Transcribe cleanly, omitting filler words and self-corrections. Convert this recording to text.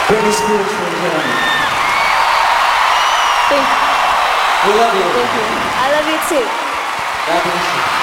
Britney Spears, ladies and gentlemen. Thank you. We love you. Thank you. I love you too. God bless you.